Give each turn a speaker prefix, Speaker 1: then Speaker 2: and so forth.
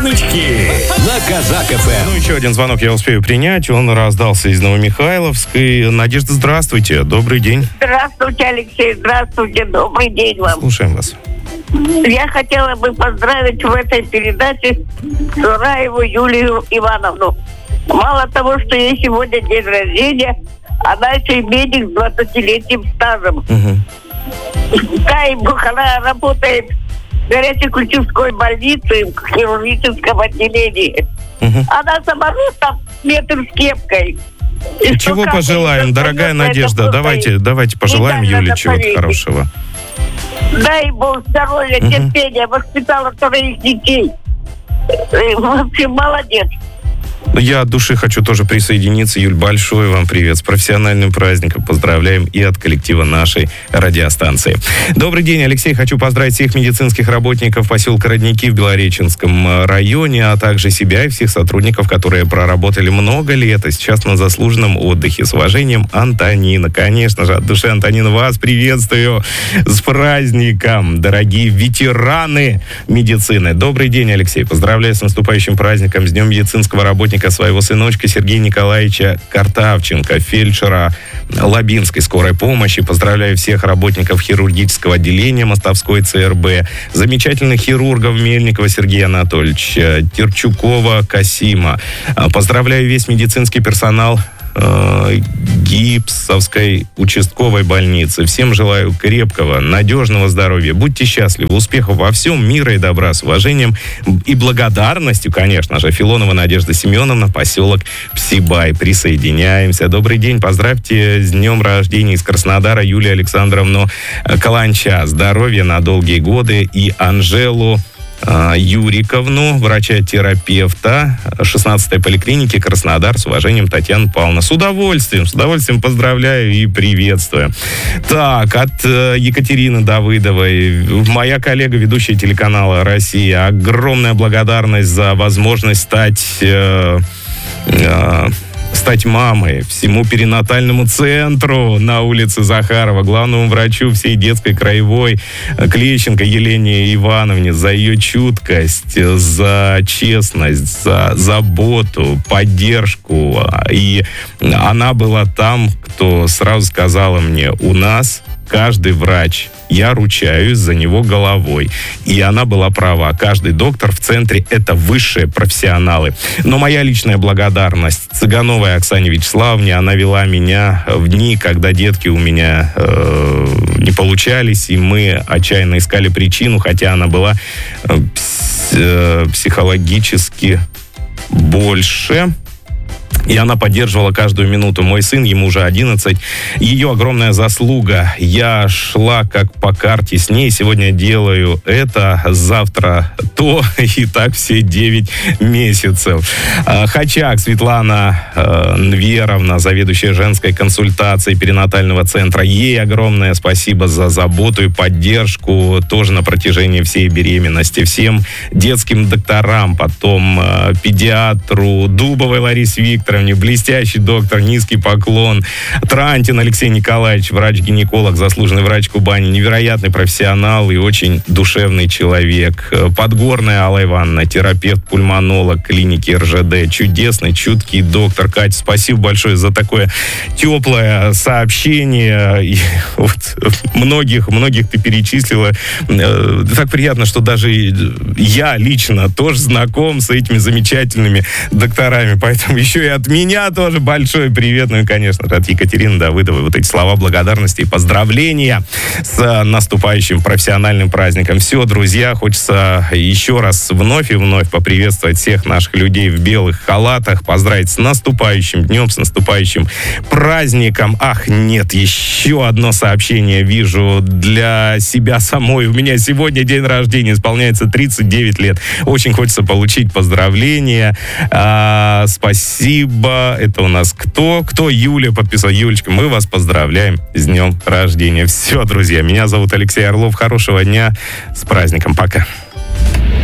Speaker 1: Уточки на Казак ФМ.
Speaker 2: Ну, еще один звонок я успею принять. Он раздался из Новомихайловской. Надежда, здравствуйте. Добрый день.
Speaker 3: Здравствуйте, Алексей. Здравствуйте. Добрый день вам.
Speaker 2: Слушаем вас.
Speaker 3: Я хотела бы поздравить в этой передаче Сураеву Юлию Ивановну. Мало того, что ей сегодня день рождения, она еще и медик с 20-летним стажем. Она работает в горячеключевской больнице в хирургическом отделении. Она сама ростом метр с кепкой.
Speaker 2: Чего пожелаем, дорогая Надежда? Давайте пожелаем Юле чего-то хорошего.
Speaker 3: Дай Бог здоровья, терпения, воспитала вторых детей. В общем, молодец.
Speaker 2: Я от души хочу тоже присоединиться. Юль, большой вам привет. С профессиональным праздником поздравляем и от коллектива нашей радиостанции. Добрый день, Алексей. Хочу поздравить всех медицинских работников поселка Родники в Белореченском районе, а также себя и всех сотрудников, которые проработали много лет, а сейчас на заслуженном отдыхе. С уважением, Антонина. Конечно же, от души, Антонина, вас приветствую. С праздником, дорогие ветераны медицины. Добрый день, Алексей. Поздравляю с наступающим праздником, с Днем медицинского работника своего сыночка Сергея Николаевича Картавченко, фельдшера Лабинской скорой помощи. Поздравляю всех работников хирургического отделения Мостовской ЦРБ, замечательных хирургов Мельникова Сергея Анатольевича, Терчукова Касима. Поздравляю весь медицинский персонал Гипсовской участковой больницы. Всем желаю крепкого, надежного здоровья. Будьте счастливы, успехов во всем, мира и добра. С уважением и благодарностью, конечно же, Филонова Надежда Семеновна, поселок Псибай. Присоединяемся. Добрый день. Поздравьте с днем рождения из Краснодара Юлию Александровну Каланча. Здоровья на долгие годы. И Анжелу Юриковну, врача-терапевта 16-й поликлиники Краснодар. С уважением, Татьяна Павловна. С удовольствием поздравляю и приветствую. Так, от Екатерины Давыдовой, моя коллега, ведущая телеканала «Россия», огромная благодарность за возможность стать мамой всему перинатальному центру на улице Захарова, главному врачу всей детской краевой Клещенко Елене Ивановне за ее чуткость, за честность, за заботу, поддержку. И она была там, кто сразу сказала мне: у нас каждый врач, я ручаюсь за него головой. И она была права. Каждый доктор в центре — это высшие профессионалы. Но моя личная благодарность Цыгановой Оксане Вячеславовне. Она вела меня в дни, когда детки у меня не получались, и мы отчаянно искали причину, хотя она была психологически больше. И она поддерживала каждую минуту. Мой сын, ему уже 11. Ее огромная заслуга. Я шла как по карте с ней. Сегодня делаю это, завтра то. И так все 9 месяцев. Хачак Светлана Нверовна, заведующая женской консультацией перинатального центра. Ей огромное спасибо за заботу и поддержку тоже на протяжении всей беременности. Всем детским докторам, потом педиатру Дубовой Ларисе Викторовне, блестящий доктор, низкий поклон. Трантин Алексей Николаевич, врач-гинеколог, заслуженный врач Кубани, невероятный профессионал и очень душевный человек. Подгорная Алла Ивановна, терапевт-пульмонолог клиники РЖД, чудесный, чуткий доктор. Катя, спасибо большое за такое теплое сообщение. И вот многих ты перечислила. Так приятно, что даже я лично тоже знаком с этими замечательными докторами, поэтому еще и от меня тоже большой привет. Ну и, конечно же, от Екатерины Давыдовой вот эти слова благодарности и поздравления с наступающим профессиональным праздником. Все, друзья, хочется еще раз вновь и вновь поприветствовать всех наших людей в белых халатах, поздравить с наступающим днем, с наступающим праздником. Ах, нет, еще одно сообщение вижу для себя самой. У меня сегодня день рождения, исполняется 39 лет. Очень хочется получить поздравления. Спасибо. Это у нас кто? Юля подписала. Юлечка, мы вас поздравляем с днем рождения. Все, друзья, меня зовут Алексей Орлов. Хорошего дня. С праздником. Пока.